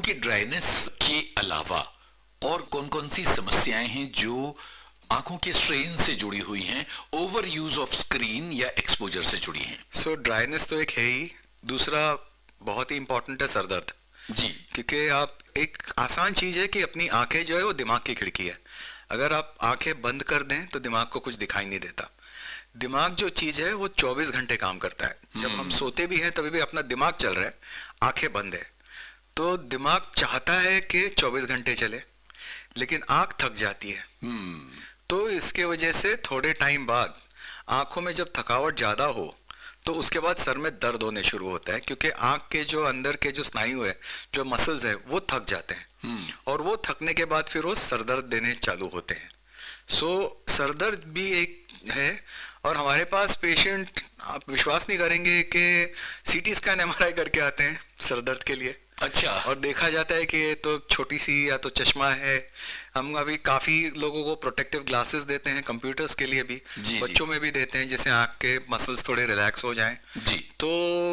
कि ड्राइनेस के अलावा और कौन कौन सी समस्याएं हैं जो आंखों के स्ट्रेन से जुड़ी हुई हैं, ओवर यूज ऑफ स्क्रीन या एक्सपोजर से जुड़ी हैं? सो ड्राइनेस तो एक है ही, दूसरा बहुत ही इंपॉर्टेंट है सरदर्द जी। क्योंकि आप एक आसान चीज है कि अपनी आंखें जो है वो दिमाग की खिड़की है। अगर आप आंखें बंद कर दें तो दिमाग को कुछ दिखाई नहीं देता। दिमाग जो चीज है वो 24 घंटे काम करता है। जब हम सोते भी हैं तभी भी अपना दिमाग चल रहा है, आंखें बंद है। तो दिमाग चाहता है कि 24 घंटे चले, लेकिन आंख थक जाती है। तो इसके वजह से थोड़े टाइम बाद आंखों में जब थकावट ज्यादा हो तो उसके बाद सर में दर्द होने शुरू होता है, क्योंकि आंख के जो अंदर के जो स्नायु है, जो मसल्स है, वो थक जाते हैं। और वो थकने के बाद फिर वो सरदर्द देने चालू होते हैं। सो सरदर्द भी एक है। और हमारे पास पेशेंट, आप विश्वास नहीं करेंगे कि सीटी स्कैन एमआरआई करके आते हैं सरदर्द के लिए। अच्छा। और देखा जाता है कि ये तो छोटी सी या तो चश्मा है। हम अभी काफी लोगों को प्रोटेक्टिव ग्लासेस देते हैं, कंप्यूटर्स के लिए भी, जी, बच्चों में भी देते हैं, जिससे आंख के मसल्स थोड़े रिलैक्स हो जाएं। जी। तो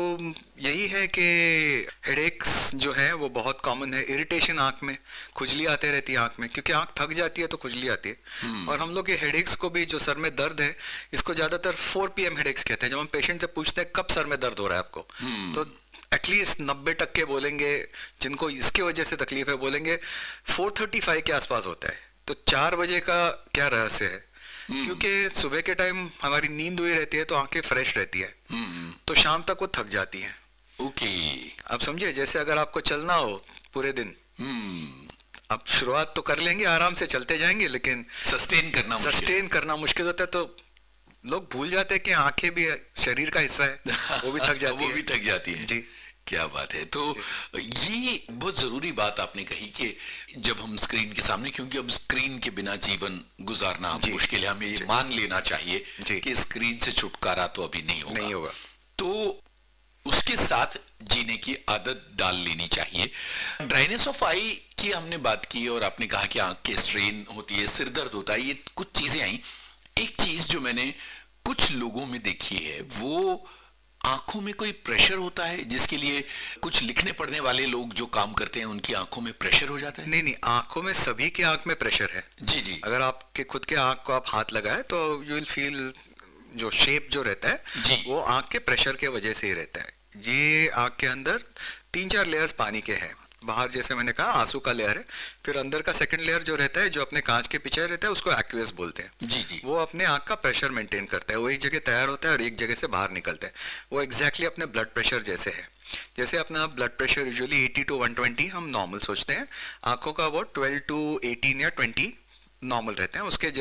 यही है कि हेडेक्स जो है वो बहुत कॉमन है। इरिटेशन आंख में, खुजली आते रहती है आंख में, क्योंकि आंख थक जाती है तो खुजली आती है। और हम लोग के हेडेक्स को भी, जो सर में दर्द है, इसको ज्यादातर 4 PM हेडेक्स कहते हैं। जब हम पेशेंट से पूछते हैं कब सर में दर्द हो रहा है आपको, तो एटलीस्ट 90% बोलेंगे जिनको इसके वजह से तकलीफ है, बोलेंगे 4:35 के आसपास होता है। तो 4 बजे का क्या रहस्य है? क्योंकि सुबह के टाइम हमारी नींद हुई रहती है तो आंखें फ्रेश रहती है, तो शाम तक वो थक जाती हैं। ओके। आप समझिए, जैसे अगर आपको चलना हो पूरे दिन, अब शुरुआत तो कर लेंगे, आराम से चलते जाएंगे, लेकिन सस्टेन करना मुश्किल होता है। तो लोग भूल जाते हैं कि आंखें भी शरीर का हिस्सा है, वो भी थक जाती है। वो भी थक जाती है। जी, क्या बात है। तो ये बहुत जरूरी बात आपने कही कि जब हम स्क्रीन के सामने, क्योंकि अब स्क्रीन के बिना जीवन गुजारना मुश्किल है, हमें ये मान लेना चाहिए कि स्क्रीन से छुटकारा तो अभी नहीं होगा। तो उसके साथ जीने की आदत डाल लेनी चाहिए। ड्राइनेस ऑफ आई की हमने बात की और आपने कहा कि आंख के स्ट्रेन होती है, सिर दर्द होता है, ये कुछ चीजें आई। एक चीज जो मैंने कुछ लोगों में देखी है, वो आंखों में कोई प्रेशर होता है, जिसके लिए कुछ लिखने पढ़ने वाले लोग जो काम करते हैं उनकी आंखों में प्रेशर हो जाता है। नहीं, आंखों में, सभी की आंख में प्रेशर है। जी जी। अगर आपके खुद के आंख को आप हाथ लगाए तो यू विल फील, जो शेप जो रहता है वो आंख के प्रेशर के वजह से ही रहता है। ये आंख के अंदर 3-4 लेयर्स पानी के हैं। बाहर जैसे मैंने कहा आंसू का लेयर है, फिर अंदर का सेकंड लेयर जो रहता है, जो अपने कांच के पीछे रहता है, उसको एक्वियस बोलते हैं। जी जी। वो अपने आंख का प्रेशर मेंटेन करता है। वो एक जगह तैयार होता है और एक जगह से बाहर निकलता है। वो एग्जैक्टली अपने ब्लड प्रेशर जैसे है। जैसे अपना ब्लड प्रेशर यूजुअली 80 to 120 हम नॉर्मल सोचते हैं, आंखों का वो 12 to 18 या 20 नॉर्मल रहते हैं। उसके